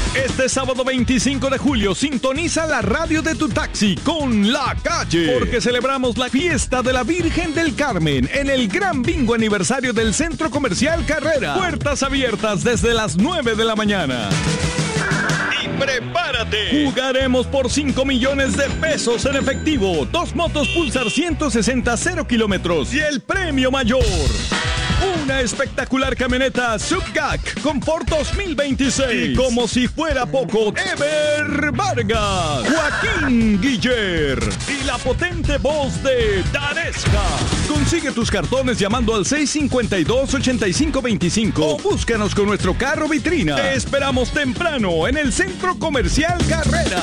Este sábado 25 de julio sintoniza la radio de tu taxi con La Calle, porque celebramos la fiesta de la Virgen del Carmen en el gran bingo aniversario del Centro Comercial Carrera. Puertas abiertas desde las 9 de la mañana. Y prepárate, jugaremos por 5 millones de pesos en efectivo, 2 motos Pulsar 160 0 kilómetros y el premio mayor, una espectacular camioneta Subgac Confort 2026. Y como si fuera poco, Ever Vargas, Joaquín Guiller y la potente voz de Daresca. Consigue tus cartones llamando al 652-8525 o búscanos con nuestro carro vitrina. Te esperamos temprano en el Centro Comercial Carrera.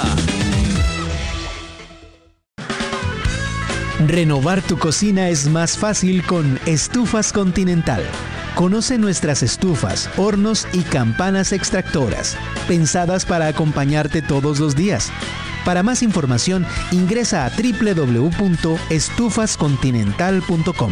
Renovar tu cocina es más fácil con Estufas Continental. Conoce nuestras estufas, hornos y campanas extractoras, pensadas para acompañarte todos los días. Para más información, ingresa a www.estufascontinental.com.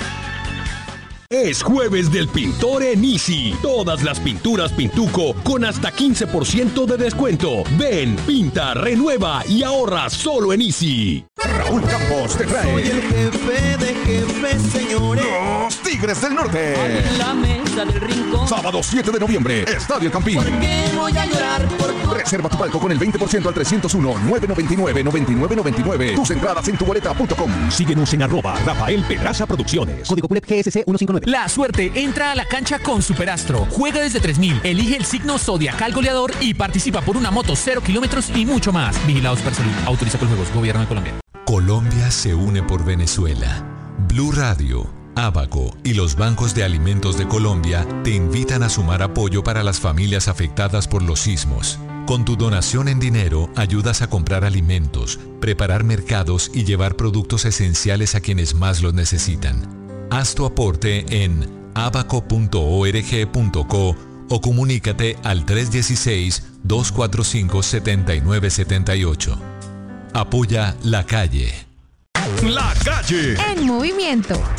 Es jueves del pintor en Easy. Todas las pinturas Pintuco con hasta 15% de descuento. Ven, pinta, renueva y ahorra solo en Easy. Raúl Campos te trae. Soy el jefe de jefes, señores. Los Tigres del Norte. En la mesa del rincón. Sábado 7 de noviembre, Estadio Campín. ¿Por qué voy a llorar por tu... Reserva tu palco con el 20% al 301-999-9999. Tus entradas en tuboleta.com. Síguenos en @Rafael Pedraza Producciones. Código PULEP GSC 159. La suerte entra a la cancha con Superastro. Juega desde 3.000. Elige el signo zodiacal goleador y participa por una moto 0 kilómetros y mucho más. Vigilados por Salud. Autoriza con juegos. Gobierno de Colombia. Colombia se une por Venezuela. Blue Radio, Abaco y los bancos de alimentos de Colombia te invitan a sumar apoyo para las familias afectadas por los sismos. Con tu donación en dinero ayudas a comprar alimentos, preparar mercados y llevar productos esenciales a quienes más los necesitan. Haz tu aporte en abaco.org.co o comunícate al 316-245-7978. Apoya La Calle. La Calle. En movimiento.